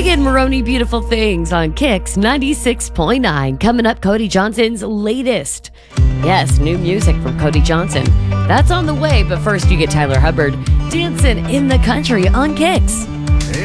Megan Maroney, Beautiful Things on Kicks 96.9. Coming up, Cody Johnson's latest. Yes, new music from Cody Johnson. That's on the way, but first you get Tyler Hubbard, Dancing in the Country on Kicks. Hey,